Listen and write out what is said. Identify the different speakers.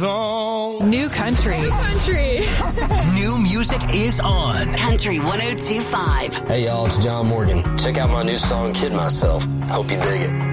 Speaker 1: song.
Speaker 2: New country.
Speaker 3: New music is on.
Speaker 4: Country 102.5.
Speaker 5: Hey, y'all, it's John Morgan. Check out my new song, Kid Myself. Hope you dig it.